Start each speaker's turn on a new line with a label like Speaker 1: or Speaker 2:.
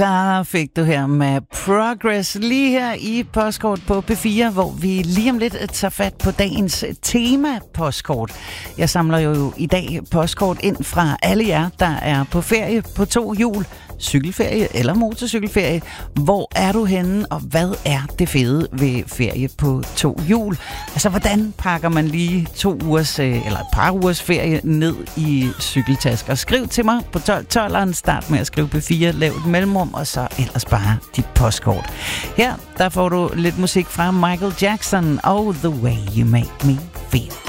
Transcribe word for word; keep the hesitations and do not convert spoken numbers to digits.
Speaker 1: Der fik du her med Progress lige her i Postkort på P fire, hvor vi lige om lidt tager fat på dagens tema postkort. Jeg samler jo i dag postkort ind fra alle jer, der er på ferie på to hjul, cykelferie eller motorcykelferie. Hvor er du henne, og hvad er det fede ved ferie på to hjul? Altså, hvordan pakker man lige to ugers, eller et par ugers ferie ned i cykeltasker? Skriv til mig på tolv tolv, start med at skrive P fire, lav et mellemrum, og så ellers bare dit postkort. Her, der får du lidt musik fra Michael Jackson og The Way You Make Me Feel.